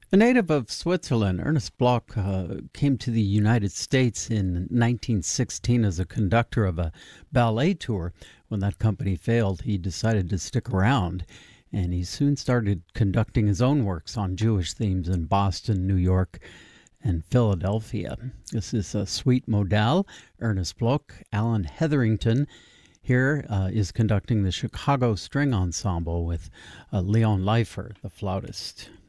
A native of Switzerland, Ernest Bloch came to the United States in 1916 as a conductor of a ballet tour. When that company failed, he decided to stick around, and he soon started conducting his own works on Jewish themes in Boston, New York, and Philadelphia. This is a Suite Modal. Ernest Bloch, Alan Hetherington here is conducting the Chicago String Ensemble with Leon Leifer, the flautist.